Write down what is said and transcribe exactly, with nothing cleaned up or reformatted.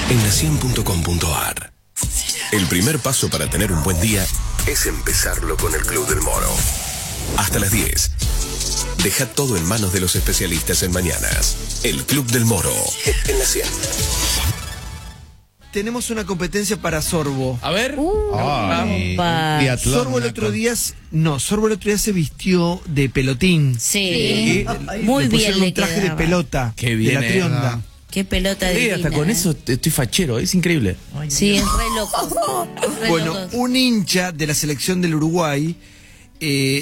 en la cien punto com punto ar. El primer paso para tener un buen día es empezarlo con el Club del Moro. Hasta las diez. Deja todo en manos de los especialistas en mañanas. El Club del Moro, en la cien. Tenemos una competencia para Sorbo. A ver. Uh, Ay, opa. triatlón, Sorbo el una otro con- día, s- no, Sorbo el otro día se vistió de pelotín. Sí. Y Muy le bien pusieron le un traje quedaba. de pelota. Qué bien, de la eh. trionda. Qué pelota Sí, divina. hasta con eh. eso estoy fachero, es increíble. Sí, es re loco. Re Bueno, locos. un hincha de la selección del Uruguay eh,